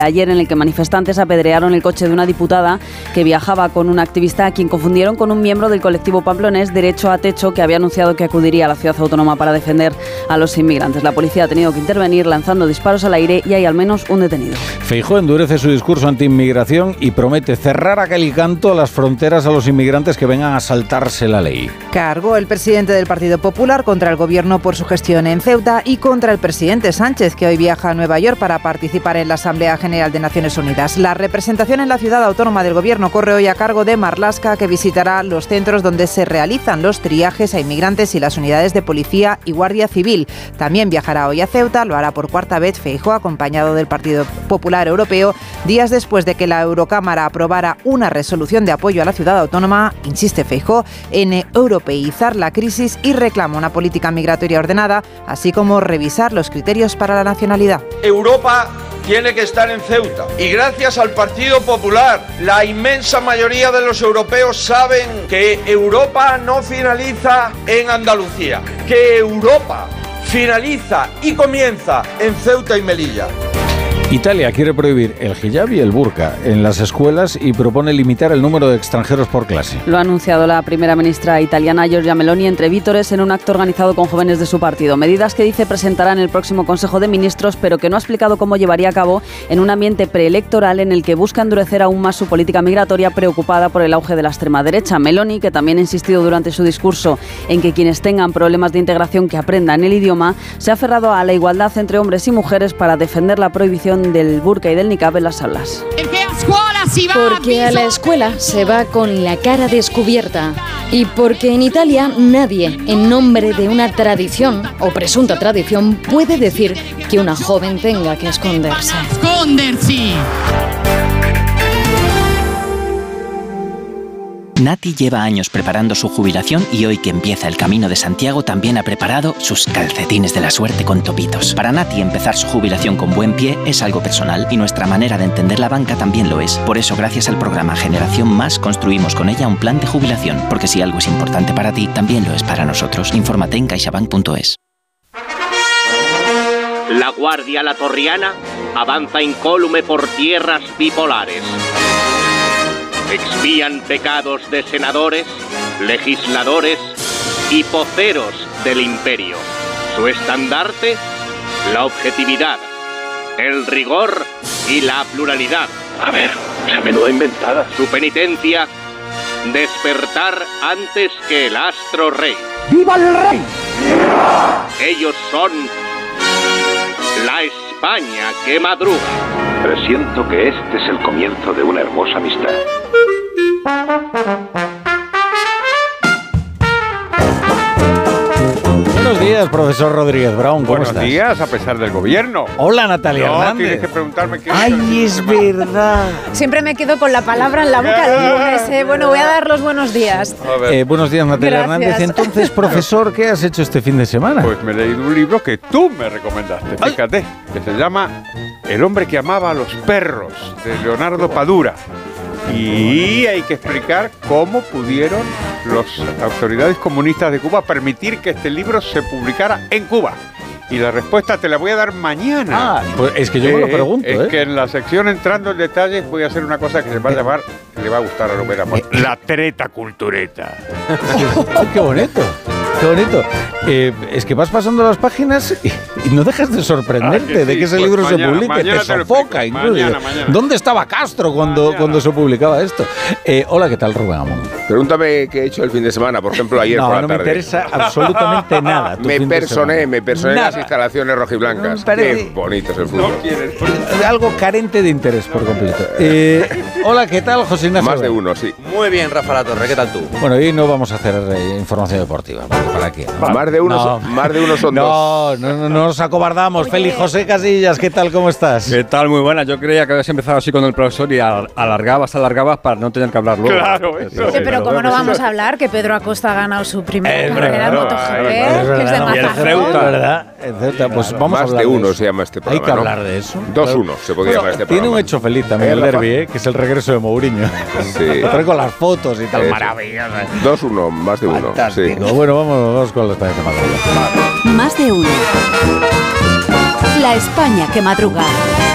ayer, en el que manifestantes apedrearon el coche de una diputada que viajaba con un activista a quien confundieron con un miembro del colectivo pamplonés Derecho a Techo, que había anunciado que acudiría a la ciudad autónoma para defender a los inmigrantes. La policía ha tenido que intervenir lanzando disparos al aire y hay al menos un detenido. Feijóo endurece su discurso anti-inmigración y promete cerrar a calicanto las fronteras a los inmigrantes que vengan a saltarse la ley. Cargó el presidente del Partido Popular contra el gobierno por su gestión en Ceuta y contra el presidente Sánchez, que hoy viaja a Nueva York para participar en la Asamblea General de Naciones Unidas. La representación en la ciudad autónoma del gobierno corre hoy a cargo de Marlaska, que visitará los centros donde se realizan los triajes a inmigrantes y las unidades de policía y guardia civil. También viajará hoy a Ceuta, lo hará por cuarta vez Feijóo, acompañado del Partido Popular Europeo, días después de que la Eurocámara aprobara una resolución de apoyo a la ciudad autónoma, insiste Feijóo, en europeizar la crisis y reclama una política migratoria ordenada, así como revisar los criterios para la nacionalidad. Europa tiene que estar en Ceuta y gracias al Partido Popular, la inmensa mayoría de los europeos saben que Europa no finaliza en Andalucía, que Europa finaliza y comienza en Ceuta y Melilla. Italia quiere prohibir el hijab y el burka en las escuelas y propone limitar el número de extranjeros por clase. Lo ha anunciado la primera ministra italiana Giorgia Meloni entre vítores en un acto organizado con jóvenes de su partido. Medidas que dice presentará en el próximo Consejo de Ministros, pero que no ha explicado cómo llevaría a cabo en un ambiente preelectoral en el que busca endurecer aún más su política migratoria, preocupada por el auge de la extrema derecha. Meloni, que también ha insistido durante su discurso en que quienes tengan problemas de integración que aprendan el idioma, se ha aferrado a la igualdad entre hombres y mujeres para defender la prohibición del burka y del niqab en las aulas. Porque a la escuela se va con la cara descubierta y porque en Italia nadie, en nombre de una tradición o presunta tradición, puede decir que una joven tenga que esconderse. Nati lleva años preparando su jubilación y hoy que empieza el Camino de Santiago también ha preparado sus calcetines de la suerte con topitos. Para Nati empezar su jubilación con buen pie es algo personal y nuestra manera de entender la banca también lo es. Por eso, gracias al programa Generación Más, construimos con ella un plan de jubilación, porque si algo es importante para ti, también lo es para nosotros. Infórmate en caixabank.es. La Guardia Latorriana avanza incólume por tierras bipolares. Expían pecados de senadores, legisladores y poceros del imperio. Su estandarte, la objetividad, el rigor y la pluralidad. A ver, esa menuda inventada. Su penitencia, despertar antes que el astro rey. ¡Viva el rey! Ellos son la España que madruga. Presiento que este es el comienzo de una hermosa amistad. Buenos días, profesor Rodríguez Brown, ¿cómo estás? Buenos días, a pesar del gobierno. Hola, Natalia Hernández. Tienes que preguntarme qué... ¡Ay, es verdad! Siempre me quedo con la palabra en la boca de lunes. Bueno, voy a dar los buenos días. Buenos días, Natalia Gracias. Hernández. Entonces, profesor, ¿qué has hecho este fin de semana? Pues me he leído un libro que tú me recomendaste, fíjate, que se llama El hombre que amaba a los perros, de Leonardo Padura. Y hay que explicar cómo pudieron las autoridades comunistas de Cuba permitir que este libro se publicara en Cuba. Y la respuesta te la voy a dar mañana. Ah, pues es que yo me lo pregunto. Es que en la sección entrando en detalles voy a hacer una cosa que se va a llamar, que le va a gustar a lo veramos, la treta cultureta. ¡Qué bonito! ¡Qué bonito! Es que vas pasando las páginas y no dejas de sorprenderte de que ese libro se publique. Te sofoca incluso. Mañana. ¿Dónde estaba Castro cuando se publicaba esto? Hola, ¿qué tal, Rubén Amón? Pregúntame qué he hecho el fin de semana, por ejemplo, ayer por la tarde. No me interesa absolutamente nada. Me personé en las instalaciones rojiblancas. Qué bonito es el fútbol. Algo carente de interés por completo. Hola, ¿qué tal, José Ignacio? Más de uno, sí. Muy bien, Rafa Latorre, ¿qué tal tú? Bueno, hoy no vamos a hacer información deportiva. ¿Para qué? Más de uno son dos. No nos acobardamos. Félix José Casillas, ¿qué tal? ¿Cómo estás? ¿Qué tal? Muy buena. Yo creía que habías empezado así con el profesor y alargabas para no tener que hablar luego. Claro, eso. Pero ¿cómo no vamos a hablar? Que Pedro Acosta ha ganado su primera carrera en MotoGP, que es de Mazarrón. ¿Verdad? Pues vamos a hablar de uno de eso. Se llama este programa. Hay que hablar de eso. 2-1 se podría llamar este programa. Tiene un hecho feliz también el derbi, que es el regreso de Mourinho. Sí. Trae con las fotos y tal, maravilloso. 2-1, más de uno. Fantástico. Sí. Bueno, vamos con la España que madruga. Más de uno. La España que madruga.